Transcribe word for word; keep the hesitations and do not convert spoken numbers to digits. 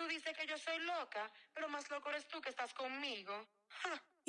Tú dices que yo soy loca, pero más loco eres tú que estás conmigo. Ja.